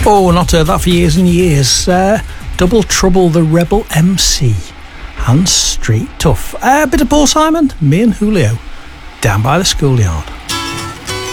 Oh, not heard that for years and years. Double Trouble, the Rebel MC. And Street Tough. A bit of Paul Simon, me and Julio. Down by the schoolyard.